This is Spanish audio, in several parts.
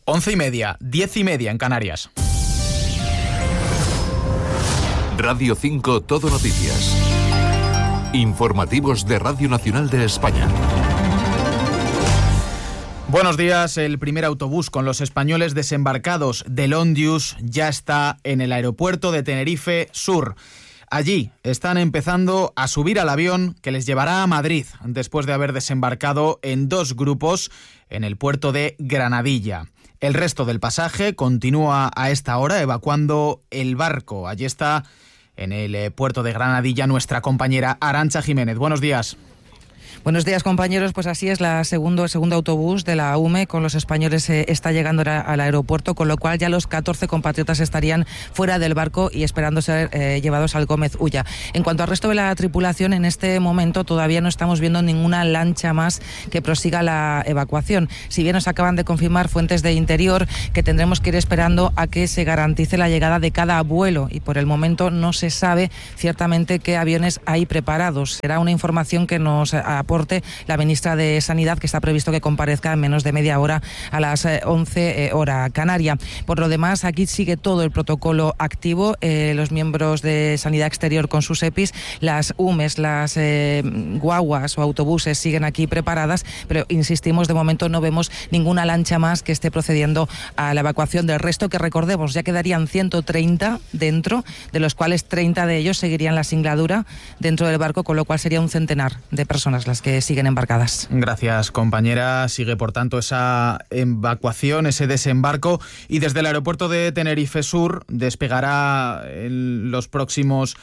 11:30, 10:30 en Canarias. Radio 5 Todo Noticias. Informativos de Radio Nacional de España. Buenos días. El primer autobús con los españoles desembarcados del Ondius ya está en el aeropuerto de Tenerife Sur. Allí están empezando a subir al avión que les llevará a Madrid, después de haber desembarcado en 2 grupos en el puerto de Granadilla. El resto del pasaje continúa a esta hora evacuando el barco. Allí está en el puerto de Granadilla nuestra compañera Arantxa Jiménez. Buenos días. Buenos días, compañeros. Pues así es, el segundo autobús de la UME con los españoles está llegando al aeropuerto, con lo cual ya los 14 compatriotas estarían fuera del barco y esperando ser llevados al Gómez Ulla. En cuanto al resto de la tripulación, en este momento todavía no estamos viendo ninguna lancha más que prosiga la evacuación. Si bien nos acaban de confirmar fuentes de interior que tendremos que ir esperando a que se garantice la llegada de cada vuelo, y por el momento no se sabe ciertamente qué aviones hay preparados. Será una información que nos aporte la ministra de Sanidad, que está previsto que comparezca en menos de media hora a las 11 hora canaria. Por lo demás, aquí sigue todo el protocolo activo. Los miembros de Sanidad Exterior con sus EPIs, las UMES, las guaguas o autobuses siguen aquí preparadas, pero insistimos, de momento no vemos ninguna lancha más que esté procediendo a la evacuación del resto, que recordemos, ya quedarían 130 dentro, de los cuales 30 de ellos seguirían la singladura dentro del barco, con lo cual sería un centenar de personas las que siguen embarcadas. Gracias, compañera. Sigue, por tanto, esa evacuación, ese desembarco, y desde el aeropuerto de Tenerife Sur despegará en los próximos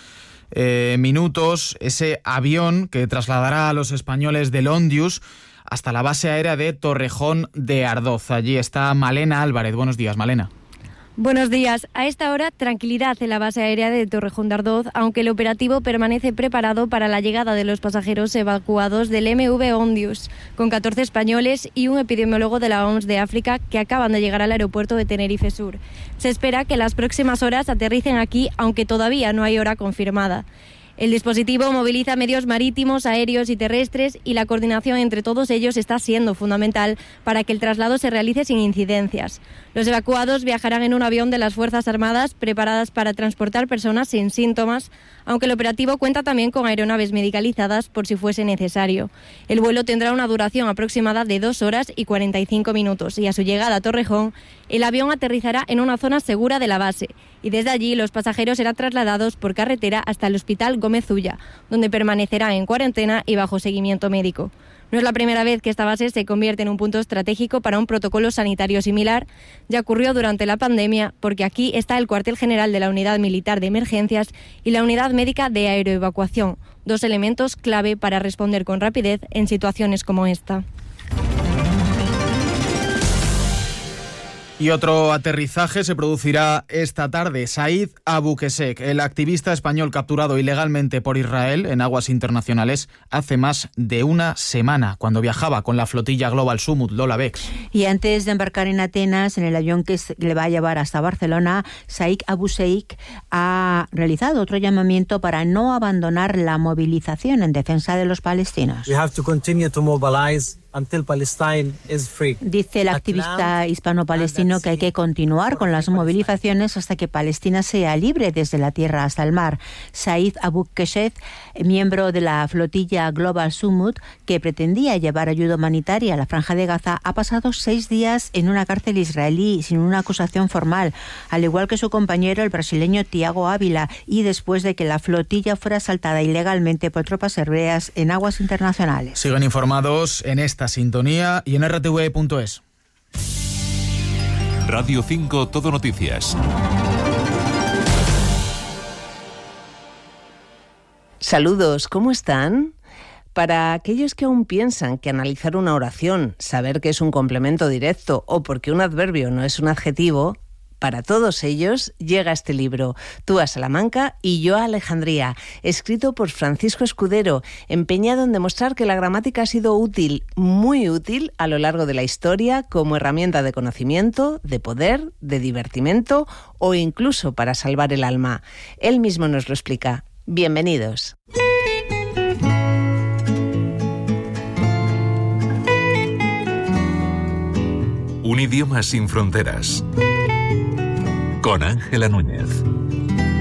minutos ese avión que trasladará a los españoles del Ondius hasta la base aérea de Torrejón de Ardoz. Allí está Malena Álvarez. Buenos días, Malena. Buenos días. A esta hora, tranquilidad en la base aérea de Torrejón de Ardoz, aunque el operativo permanece preparado para la llegada de los pasajeros evacuados del MV Ondius, con 14 españoles y un epidemiólogo de la OMS de África que acaban de llegar al aeropuerto de Tenerife Sur. Se espera que en las próximas horas aterricen aquí, aunque todavía no hay hora confirmada. El dispositivo moviliza medios marítimos, aéreos y terrestres, y la coordinación entre todos ellos está siendo fundamental para que el traslado se realice sin incidencias. Los evacuados viajarán en un avión de las Fuerzas Armadas preparadas para transportar personas sin síntomas, aunque el operativo cuenta también con aeronaves medicalizadas por si fuese necesario. El vuelo tendrá una duración aproximada de 2 horas y 45 minutos y a su llegada a Torrejón, el avión aterrizará en una zona segura de la base y desde allí los pasajeros serán trasladados por carretera hasta el Hospital Gómez Ulla, donde permanecerán en cuarentena y bajo seguimiento médico. No es la primera vez que esta base se convierte en un punto estratégico para un protocolo sanitario similar. Ya ocurrió durante la pandemia, porque aquí está el cuartel general de la Unidad Militar de Emergencias y la Unidad Médica de Aeroevacuación, 2 elementos clave para responder con rapidez en situaciones como esta. Y otro aterrizaje se producirá esta tarde. Said Abukesek, el activista español capturado ilegalmente por Israel en aguas internacionales hace más de una semana, cuando viajaba con la flotilla Global Summit Lola Bex. Y antes de embarcar en Atenas, en el avión que le va a llevar hasta Barcelona, Said Abukesek ha realizado otro llamamiento para no abandonar la movilización en defensa de los palestinos. We have to continue to mobilize until Palestine is free. Dice el activista hispano-palestino que hay que continuar con las movilizaciones hasta que Palestina sea libre desde la tierra hasta el mar. Said Abukesek, miembro de la flotilla Global Summit, que pretendía llevar ayuda humanitaria a la Franja de Gaza, ha pasado 6 días en una cárcel israelí sin una acusación formal, al igual que su compañero, el brasileño Tiago Ávila, y después de que la flotilla fuera asaltada ilegalmente por tropas hebreas en aguas internacionales. Sigan informados en esta sintonía y en rtv.es. Radio 5 Todo Noticias. Saludos, ¿cómo están? Para aquellos que aún piensan que analizar una oración, saber que es un complemento directo o porque un adverbio no es un adjetivo, para todos ellos llega este libro, Tú a Salamanca y yo a Alejandría, escrito por Francisco Escudero, empeñado en demostrar que la gramática ha sido útil, muy útil, a lo largo de la historia como herramienta de conocimiento, de poder, de divertimento o incluso para salvar el alma. Él mismo nos lo explica. Bienvenidos. Un idioma sin fronteras. Con Ángela Núñez.